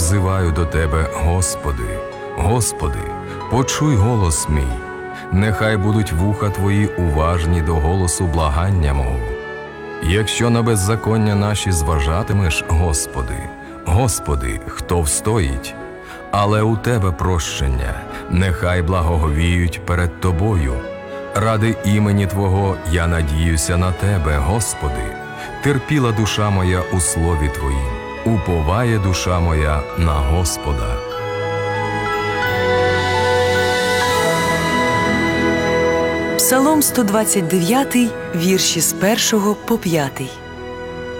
взиваю до Тебе, Господи. Господи, почуй голос мій. Нехай будуть вуха Твої уважні до голосу благання мого. Якщо на беззаконня наші зважатимеш, Господи, Господи, хто встоїть? Але у Тебе прощення, нехай благоговіють перед Тобою. Ради імені Твого я надіюся на Тебе, Господи. Терпіла душа моя у слові Твоїм, уповає душа моя на Господа. Псалом 129, вірші з 1 по 5.